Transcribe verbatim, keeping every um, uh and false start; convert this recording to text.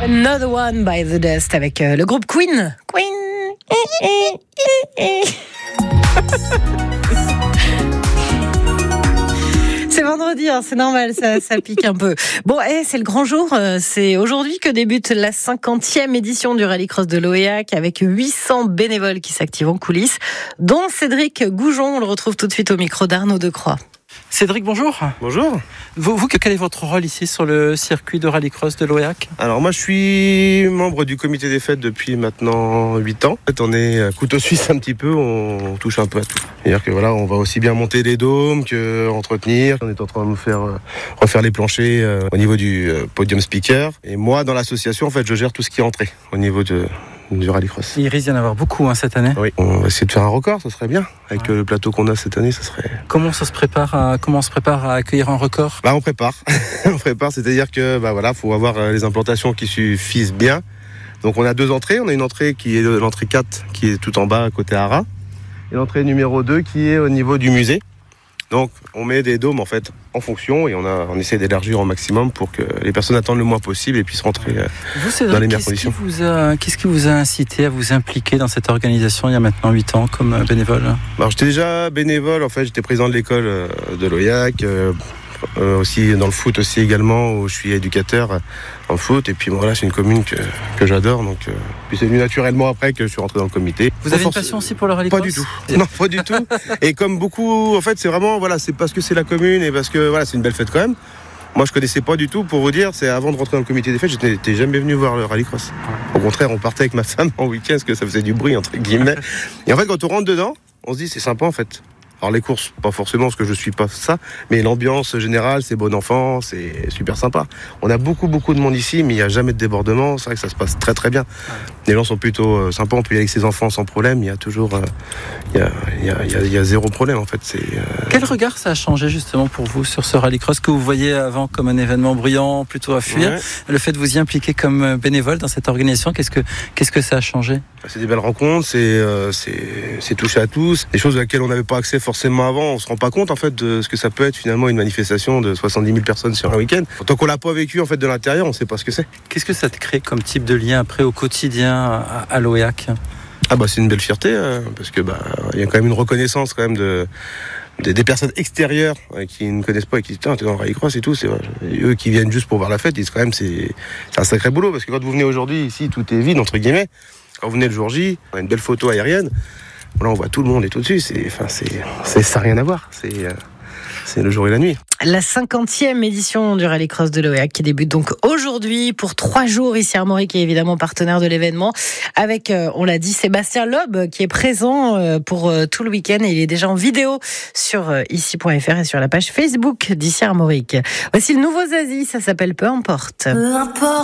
Another One by The Dust avec euh, le groupe Queen. Queen. C'est vendredi, hein, c'est normal, ça, ça pique un peu. Bon, eh, c'est le grand jour. C'est aujourd'hui que débute la cinquantième édition du Rallycross de l'Oyac avec huit cents bénévoles qui s'activent en coulisses, dont Cédric Goujon. On le retrouve tout de suite au micro d'Arnaud Decroix. Cédric, bonjour. Bonjour. Vous, vous, quel est votre rôle ici sur le circuit de rallycross de l'Oyac ? Alors moi je suis membre du comité des fêtes depuis maintenant huit ans. En fait, on est couteau suisse un petit peu, on touche un peu à tout. C'est-à-dire que voilà, on va aussi bien monter des dômes que entretenir. On est en train de nous faire euh, refaire les planchers euh, au niveau du euh, podium speaker. Et moi dans l'association en fait je gère tout ce qui est entrée au niveau de du rallycross. Il risque d'y en avoir beaucoup hein, cette année. Oui, on va essayer de faire un record, ça serait bien. Avec ouais. le plateau qu'on a cette année, ça serait... Comment ça se prépare à, comment on se prépare à accueillir un record ? Bah on prépare, on prépare, c'est-à-dire que bah voilà, faut avoir les implantations qui suffisent bien. Donc on a deux entrées, on a une entrée qui est l'entrée quatre qui est tout en bas à côté Ara, et l'entrée numéro deux qui est au niveau du musée. Donc on met des dômes en fait en fonction et on, a, on essaie d'élargir au maximum pour que les personnes attendent le moins possible et puissent rentrer euh, vous, Cédric, dans les meilleures conditions. Qui vous a, qu'est-ce qui vous a incité à vous impliquer dans cette organisation il y a maintenant huit ans comme bénévole ? Alors, j'étais déjà bénévole, en fait j'étais président de l'école euh, de l'Oyac, euh, euh, aussi dans le foot aussi également où je suis éducateur en foot et puis bon, voilà c'est une commune que, que j'adore donc euh, puis c'est venu naturellement après que je suis rentré dans le comité. Vous avez une passion aussi pour le rallycross ? Pas du tout. Non, pas du tout. Et comme beaucoup en fait c'est vraiment voilà c'est parce que c'est la commune et parce que voilà c'est une belle fête quand même. Moi je connaissais pas du tout pour vous dire c'est avant de rentrer dans le comité des fêtes je n'étais jamais venu voir le rallycross. Au contraire on partait avec ma femme en week-end parce que ça faisait du bruit entre guillemets. Et en fait quand on rentre dedans on se dit c'est sympa en fait. Alors les courses, pas forcément parce que je suis pas ça, mais l'ambiance générale, c'est bon enfant, c'est super sympa. On a beaucoup beaucoup de monde ici, mais il n'y a jamais de débordement. C'est vrai que ça se passe très très bien. Les gens sont plutôt euh, sympas, on peut y aller avec ses enfants sans problème. Il y a toujours, euh, il y a, il y a, il y a, il y a zéro problème en fait. C'est, euh... Quel regard ça a changé justement pour vous sur ce rallycross que vous voyez avant comme un événement bruyant, plutôt à fuir. Ouais. Le fait de vous y impliquer comme bénévole dans cette organisation, qu'est-ce que qu'est-ce que ça a changé ? C'est des belles rencontres, c'est euh, c'est c'est touché à tous, des choses auxquelles on n'avait pas accès forcément avant. On se rend pas compte en fait de ce que ça peut être finalement une manifestation de soixante-dix mille personnes sur un week-end. Tant qu'on l'a pas vécu en fait de l'intérieur, on sait pas ce que c'est. Qu'est-ce que ça te crée comme type de lien après au quotidien à, à l'Oyac ? Ah bah c'est une belle fierté euh, parce que bah il y a quand même une reconnaissance quand même de Des, des personnes extérieures euh, qui ne connaissent pas et qui disent tiens t'es dans le rallycross et tout c'est et eux qui viennent juste pour voir la fête ils disent quand même c'est, c'est un sacré boulot parce que quand vous venez aujourd'hui ici tout est vide entre guillemets quand vous venez le jour J on a une belle photo aérienne là on voit tout le monde et tout dessus c'est enfin c'est, c'est ça n'a rien à voir c'est euh, c'est le jour et la nuit. La cinquantième édition du Rallycross de l'Oyac qui débute donc aujourd'hui pour trois jours ici à Armorique qui est évidemment partenaire de l'événement avec, euh, on l'a dit, Sébastien Loeb qui est présent euh, pour euh, tout le week-end et il est déjà en vidéo sur euh, ici point f r et sur la page Facebook d'ici Armorique. Voici le nouveau Zazie, ça s'appelle Peu importe. Peu importe.